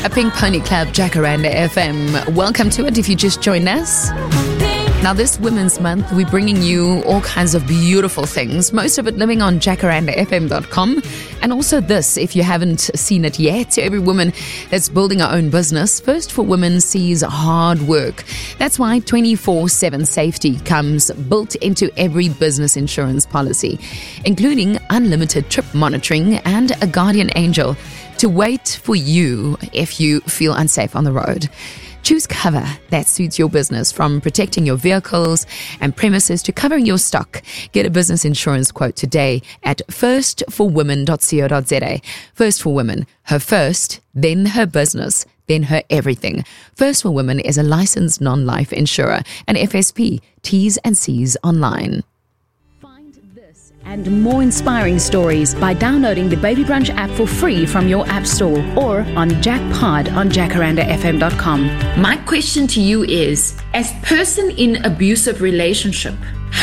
A Pink Pony Club, Jacaranda FM. Welcome to it if you just joined us. Now, this Women's Month, we're bringing you all kinds of beautiful things, most of it living on jacarandafm.com. And also this, if you haven't seen it yet, to every woman that's building her own business, First for Women sees hard work. That's why 24/7 safety comes built into every business insurance policy, including unlimited trip monitoring and a guardian angel to wait for you if you feel unsafe on the road. Choose cover that suits your business, from protecting your vehicles and premises to covering your stock. Get a business insurance quote today at firstforwomen.co.za. First for Women, her first, then her business, then her everything. First for Women is a licensed non-life insurer, an FSP. T's and C's online. And more inspiring stories by downloading the Baby Brunch app for free from your app store or on Jackpod on jacarandafm.com. My question to you is, as person in abusive relationship,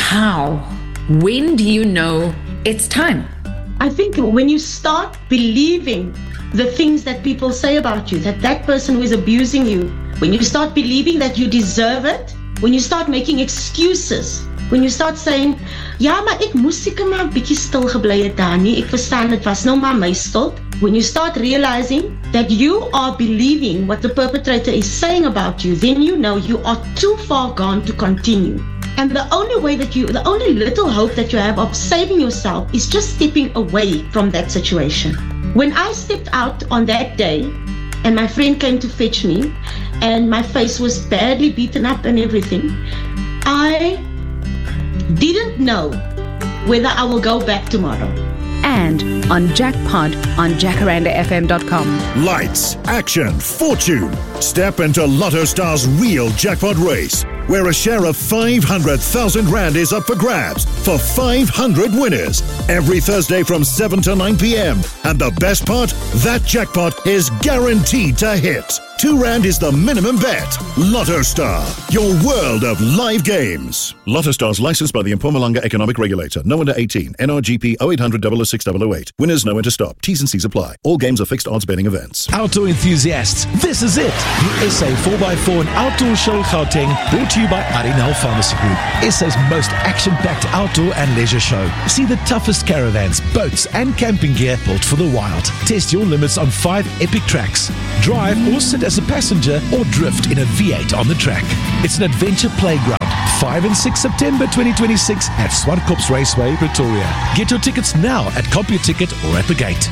when do you know it's time? I think when you start believing the things that people say about you, that person who is abusing you, when you start believing that you deserve it, when you start making excuses, when you start saying, ja, maar ek moes seker maar 'n bietjie stil gebly het daar nie. Ek verstaan dit was nou maar my skuld. When you start realizing that you are believing what the perpetrator is saying about you, then you know you are too far gone to continue. And the only little hope that you have of saving yourself is just stepping away from that situation. When I stepped out on that day, and my friend came to fetch me, and my face was badly beaten up and everything, I didn't know whether I will go back tomorrow. And on Jackpod on jacarandafm.com. Lights, action, fortune. Step into Lotto Star's real jackpot race, where a share of 500,000 Rand is up for grabs for 500 winners every Thursday from 7 to 9 p.m. And the best part, that jackpot is guaranteed to hit. 2 Rand is the minimum bet. Lotto Star, your world of live games. Lotto Star's licensed by the Mpumalanga Economic Regulator. No under 18. NRGP 0800 006 Winners know when to stop. T's and C's apply. All games are fixed odds betting events. Outdoor enthusiasts, this is it. The SA 4x4 and Outdoor Show Gauteng, brought to you by Arinal Pharmacy Group. SA's most action-packed outdoor and leisure show. See the toughest caravans, boats and camping gear built for the wild. Test your limits on 5 epic tracks. Drive or sit as a passenger or drift in a V8 on the track. It's an adventure playground. 5 and 6 September 2026 at Swartkops Raceway, Pretoria. Get your tickets now at CompuTicket or at the gate.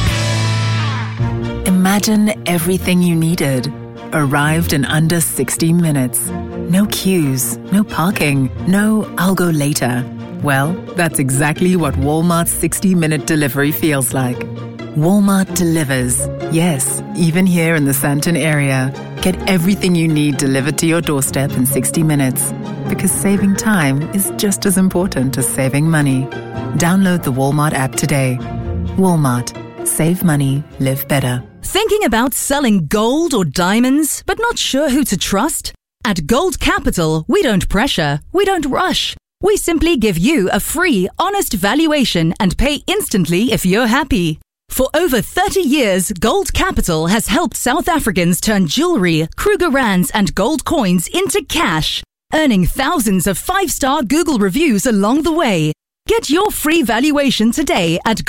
Imagine everything you needed arrived in under 60 minutes. No queues, no parking, no "I'll go later." Well, that's exactly what Walmart's 60-minute delivery feels like. Walmart delivers. Yes, even here in the Sandton area. Get everything you need delivered to your doorstep in 60 minutes. Because saving time is just as important as saving money. Download the Walmart app today. Walmart. Save money, live better. Thinking about selling gold or diamonds, but not sure who to trust? At Gold Capital, we don't pressure, we don't rush. We simply give you a free, honest valuation and pay instantly if you're happy. For over 30 years, Gold Capital has helped South Africans turn jewelry, Kruger Rands and gold coins into cash, earning thousands of 5-star Google reviews along the way. Get your free valuation today at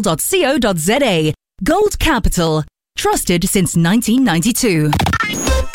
goldcapital.co.za. Gold Capital. Trusted since 1992.